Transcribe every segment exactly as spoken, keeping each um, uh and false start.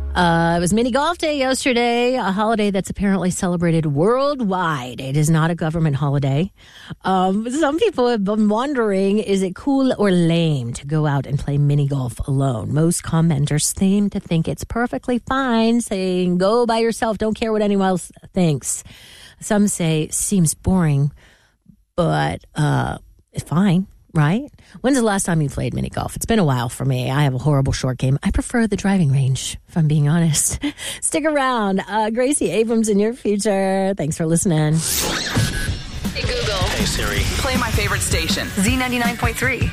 Uh, it was mini golf day yesterday, a holiday that's apparently celebrated worldwide. It is not a government holiday. Um, some people have been wondering, is it cool or lame to go out and play mini golf alone? Most commenters seem to think it's perfectly fine, saying go by yourself, don't care what anyone else thinks. Some say seems boring, but uh, it's fine. Right? When's the last time you played mini golf? It's been a while for me. I have a horrible short game. I prefer the driving range, if I'm being honest. Stick around. Uh, Gracie Abrams in your future. Thanks for listening. Hey, Google. Hey, Siri. Play my favorite station, Z ninety-nine point three.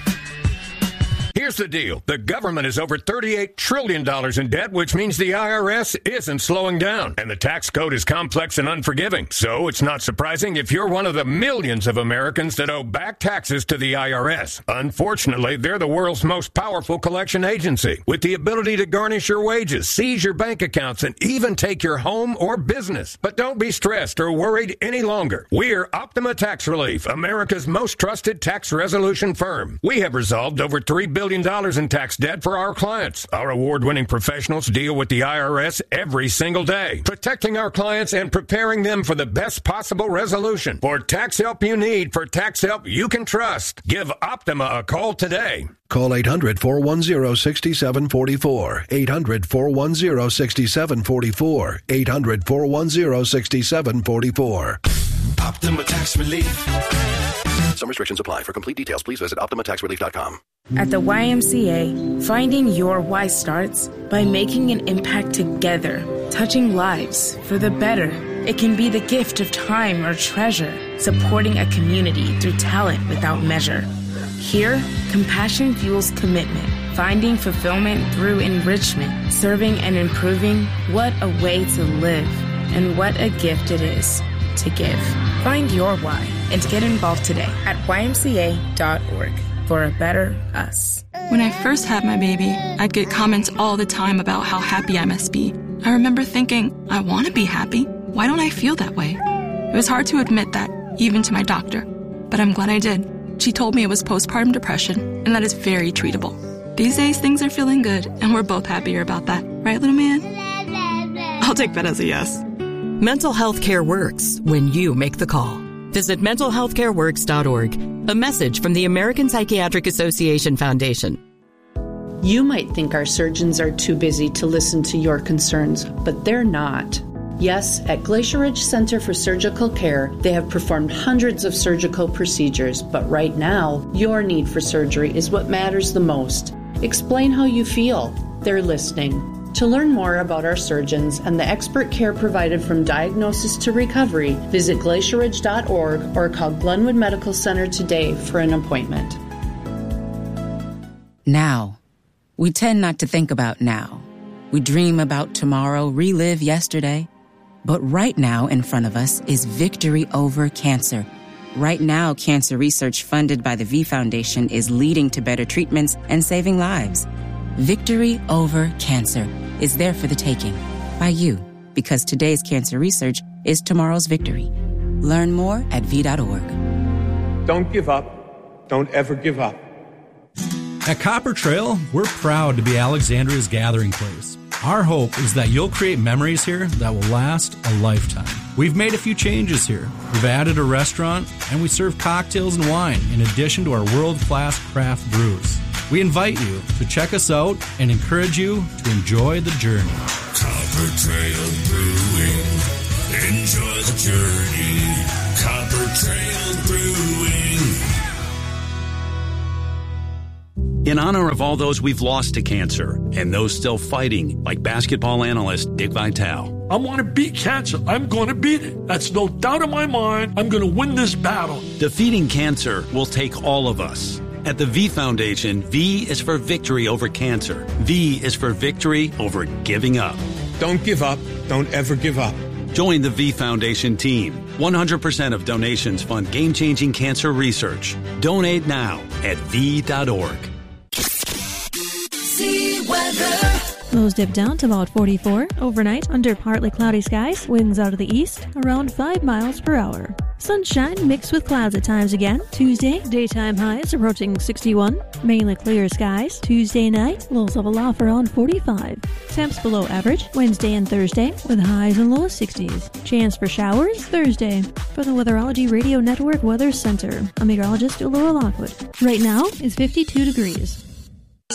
Here's the deal. The government is over thirty-eight trillion dollars in debt, which means the I R S isn't slowing down. And the tax code is complex and unforgiving. So it's not surprising if you're one of the millions of Americans that owe back taxes to the I R S. Unfortunately, they're the world's most powerful collection agency, with the ability to garnish your wages, seize your bank accounts, and even take your home or business. But don't be stressed or worried any longer. We're Optima Tax Relief, America's most trusted tax resolution firm. We have resolved over three billion dollars in tax debt for our clients. Our award-winning professionals deal with the I R S every single day, protecting our clients and preparing them for the best possible resolution. For tax help you need, for tax help you can trust, give Optima a call today. Call eight hundred, four one zero, six seven four four. eight hundred, four one zero, six seven four four. eight hundred, four one zero, six seven four four. Optima Tax Relief. Some restrictions apply. For complete details, please visit optima tax relief dot com. At the Y M C A, finding your why starts by making an impact together, touching lives for the better. It can be the gift of time or treasure, supporting a community through talent without measure. Here, compassion fuels commitment, finding fulfillment through enrichment, serving and improving. What a way to live, and what a gift it is to give. Find your why and get involved today at Y M C A dot org for a better us. When I first had my baby, I'd get comments all the time about how happy I must be. I remember thinking, I want to be happy. Why don't I feel that way? It was hard to admit that, even to my doctor, but I'm glad I did. She told me it was postpartum depression, and that is very treatable. These days, things are feeling good, and we're both happier about that. Right, little man? I'll take that as a yes. Mental health care works when you make the call. Visit mental health care works dot org. A message from the American Psychiatric Association Foundation. You might think our surgeons are too busy to listen to your concerns, but they're not. Yes, at Glacier Ridge Center for Surgical Care, they have performed hundreds of surgical procedures, but right now, your need for surgery is what matters the most. Explain how you feel. They're listening. To learn more about our surgeons and the expert care provided from diagnosis to recovery, visit glacier ridge dot org or call Glenwood Medical Center today for an appointment. Now. We tend not to think about now. We dream about tomorrow, relive yesterday. But right now in front of us is victory over cancer. Right now, cancer research funded by the V Foundation is leading to better treatments and saving lives. Victory over cancer is there for the taking by you, because today's cancer research is tomorrow's victory. Learn more at v dot org. Don't give up. Don't ever give up. At Copper Trail, we're proud to be Alexandria's gathering place. Our hope is that you'll create memories here that will last a lifetime. We've made a few changes here. We've added a restaurant, and we serve cocktails and wine in addition to our world-class craft brews. We invite you to check us out and encourage you to enjoy the journey. Copper Trail Brewing. Enjoy the journey. Copper Trail Brewing. In honor of all those we've lost to cancer and those still fighting, like basketball analyst Dick Vitale. I want to beat cancer. I'm going to beat it. That's no doubt in my mind. I'm going to win this battle. Defeating cancer will take all of us. At the V Foundation, V is for victory over cancer. V is for victory over giving up. Don't give up. Don't ever give up. Join the V Foundation team. one hundred percent of donations fund game-changing cancer research. Donate now at v dot org. Lows dip down to about forty-four. Overnight, under partly cloudy skies. Winds out of the east, around five miles per hour. Sunshine mixed with clouds at times again. Tuesday, daytime highs approaching sixty-one. Mainly clear skies. Tuesday night, lows level off around forty-five. Temps below average Wednesday and Thursday with highs in low sixties. Chance for showers Thursday. For the Weatherology Radio Network Weather Center, I'm meteorologist Laura Lockwood. Right now, it's fifty-two degrees.